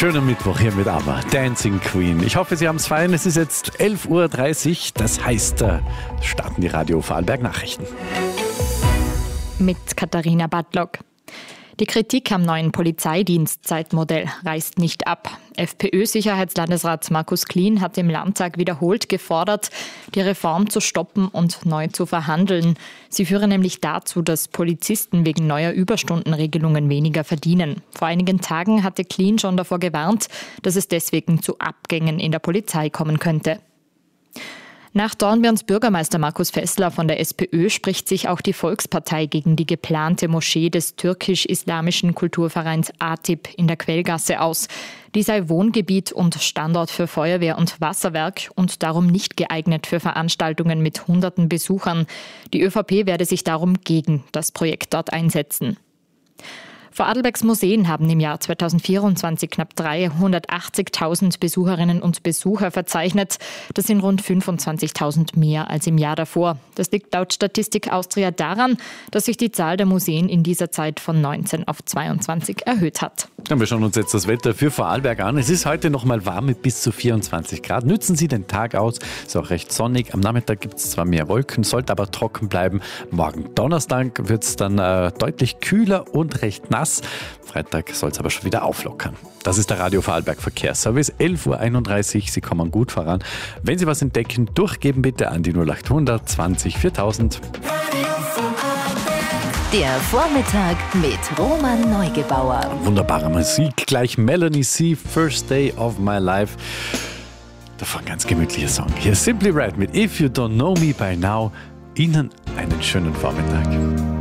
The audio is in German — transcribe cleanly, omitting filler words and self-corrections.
Schöner Mittwoch hier mit ABBA, Dancing Queen. Ich hoffe, Sie haben es feiern. Es ist jetzt 11.30 Uhr. Das heißt, starten die Radio Vorarlberg Nachrichten. Mit Katharina Badlock. Die Kritik am neuen Polizeidienstzeitmodell reißt nicht ab. FPÖ-Sicherheitslandesrat Markus Klien hat im Landtag wiederholt gefordert, die Reform zu stoppen und neu zu verhandeln. Sie führe nämlich dazu, dass Polizisten wegen neuer Überstundenregelungen weniger verdienen. Vor einigen Tagen hatte Klien schon davor gewarnt, dass es deswegen zu Abgängen in der Polizei kommen könnte. Nach Dornbirns Bürgermeister Markus Fessler von der SPÖ spricht sich auch die Volkspartei gegen die geplante Moschee des türkisch-islamischen Kulturvereins ATIP in der Quellgasse aus. Die sei Wohngebiet und Standort für Feuerwehr und Wasserwerk und darum nicht geeignet für Veranstaltungen mit hunderten Besuchern. Die ÖVP werde sich darum gegen das Projekt dort einsetzen. Vorarlbergs Museen haben im Jahr 2024 knapp 380.000 Besucherinnen und Besucher verzeichnet. Das sind rund 25.000 mehr als im Jahr davor. Das liegt laut Statistik Austria daran, dass sich die Zahl der Museen in dieser Zeit von 19 auf 22 erhöht hat. Wir schauen uns jetzt das Wetter für Vorarlberg an. Es ist heute noch mal warm mit bis zu 24 Grad. Nützen Sie den Tag aus. Es ist auch recht sonnig. Am Nachmittag gibt es zwar mehr Wolken, sollte aber trocken bleiben. Morgen Donnerstag wird es dann deutlich kühler und recht nass. Freitag soll es aber schon wieder auflockern. Das ist der Radio Vorarlberg Verkehrsservice, 11.31 Uhr. Sie kommen gut voran. Wenn Sie was entdecken, durchgeben bitte an die 0800 20 4000. Der Vormittag mit Roman Neugebauer. Wunderbare Musik, gleich Melanie C., First Day of My Life. Davon ganz gemütlicher Song. Hier ist Simply Red mit If You Don't Know Me By Now. Ihnen einen schönen Vormittag.